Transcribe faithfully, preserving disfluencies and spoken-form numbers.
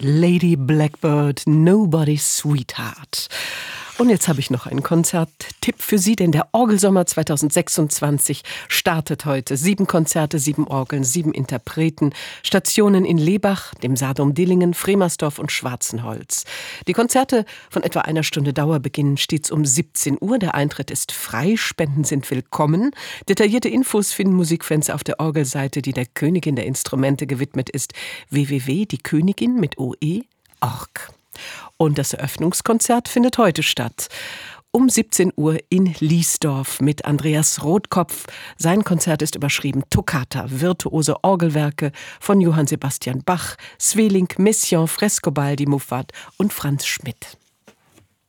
Lady Blackbird, Nobody's Sweetheart. Und jetzt habe ich noch einen Konzerttipp für Sie, denn der Orgelsommer zweitausendsechsundzwanzig startet heute. Sieben Konzerte, sieben Orgeln, sieben Interpreten, Stationen in Lebach, dem Sadum Dillingen, Fremersdorf und Schwarzenholz. Die Konzerte von etwa einer Stunde Dauer beginnen stets um siebzehn Uhr. Der Eintritt ist frei, Spenden sind willkommen. Detaillierte Infos finden Musikfans auf der Orgelseite, die der Königin der Instrumente gewidmet ist, w w w punkt die königin mit oe punkt org. Und das Eröffnungskonzert findet heute statt. Um siebzehn Uhr in Liesdorf mit Andreas Rotkopf. Sein Konzert ist überschrieben Toccata, virtuose Orgelwerke von Johann Sebastian Bach, Sweelinck, Messiaen, Frescobaldi, Muffat und Franz Schmidt.